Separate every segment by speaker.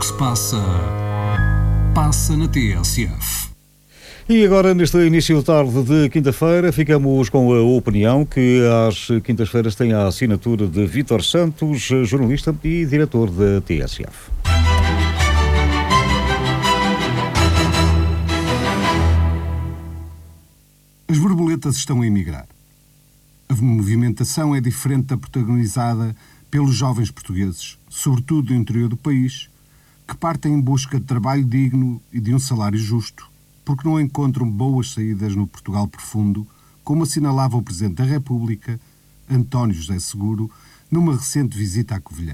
Speaker 1: que se passa, passa na TSF.
Speaker 2: E agora, neste início de tarde de quinta-feira, ficamos com a opinião que às quintas-feiras tem a assinatura de Vítor Santos, jornalista e diretor da TSF.
Speaker 3: As borboletas estão a emigrar. A movimentação é diferente da protagonizada pelos jovens portugueses, sobretudo no interior do país, que partem em busca de trabalho digno e de um salário justo, porque não encontram boas saídas no Portugal profundo, como assinalava o Presidente da República, António José Seguro, numa recente visita à Covilhã.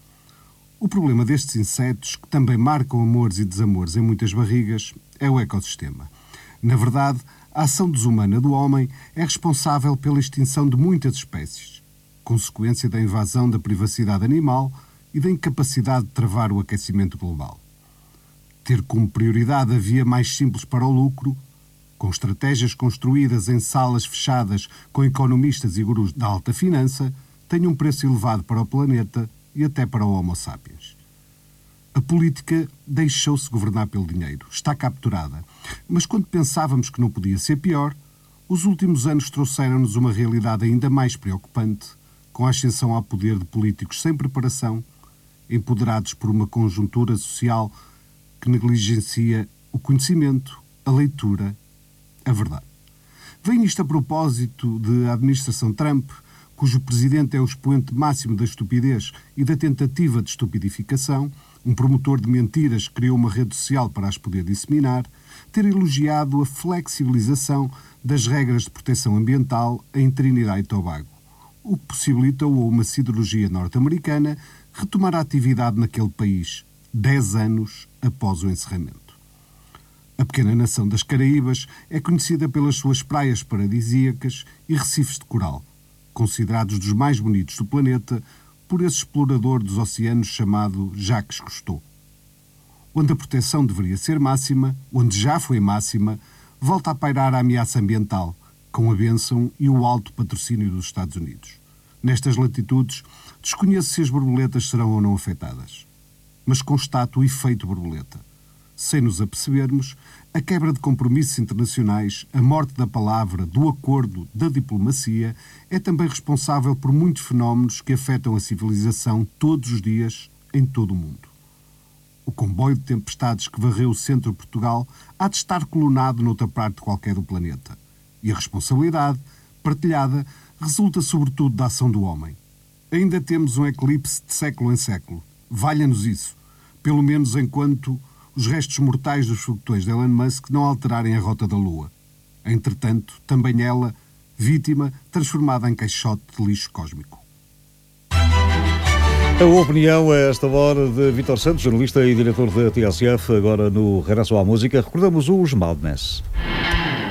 Speaker 3: O problema destes insetos, que também marcam amores e desamores em muitas barrigas, é o ecossistema. Na verdade, a ação desumana do homem é responsável pela extinção de muitas espécies, consequência da invasão da privacidade animal e da incapacidade de travar o aquecimento global. Ter como prioridade a via mais simples para o lucro, com estratégias construídas em salas fechadas com economistas e gurus da alta finança, tem um preço elevado para o planeta e até para o Homo sapiens. A política deixou-se governar pelo dinheiro, está capturada. Mas quando pensávamos que não podia ser pior, os últimos anos trouxeram-nos uma realidade ainda mais preocupante, com a ascensão ao poder de políticos sem preparação, empoderados por uma conjuntura social que negligencia o conhecimento, a leitura, a verdade. Vem isto a propósito da administração Trump, cujo presidente é o expoente máximo da estupidez e da tentativa de estupidificação, um promotor de mentiras que criou uma rede social para as poder disseminar, ter elogiado a flexibilização das regras de proteção ambiental em Trinidad e Tobago, o que possibilitou a uma siderurgia norte-americana retomar a atividade naquele país, 10 anos após o encerramento. A pequena nação das Caraíbas é conhecida pelas suas praias paradisíacas e recifes de coral, considerados dos mais bonitos do planeta por esse explorador dos oceanos chamado Jacques Cousteau. Onde a proteção deveria ser máxima, onde já foi máxima, volta a pairar a ameaça ambiental, com a bênção e o alto patrocínio dos Estados Unidos. Nestas latitudes, desconheço se as borboletas serão ou não afetadas, mas constato o efeito borboleta. Sem nos apercebermos, a quebra de compromissos internacionais, a morte da palavra, do acordo, da diplomacia, é também responsável por muitos fenómenos que afetam a civilização todos os dias, em todo o mundo. O comboio de tempestades que varreu o centro de Portugal há de estar colunado noutra parte qualquer do planeta. E a responsabilidade, partilhada, resulta sobretudo da ação do homem. Ainda temos um eclipse de século em século. Valha-nos isso, pelo menos enquanto os restos mortais dos foguetões de Elon Musk não alterarem a rota da Lua. Entretanto, também ela, vítima, transformada em caixote de lixo cósmico.
Speaker 2: A opinião a esta hora de Vítor Santos, jornalista e diretor da TSF, agora no Regresso à Música. Recordamos os Madness.